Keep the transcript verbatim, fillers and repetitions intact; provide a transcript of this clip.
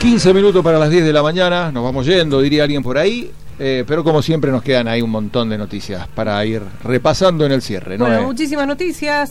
quince minutos para las diez de la mañana, nos vamos yendo, diría alguien por ahí, eh, pero como siempre nos quedan ahí un montón de noticias para ir repasando en el cierre, ¿no? Bueno, eh? muchísimas noticias.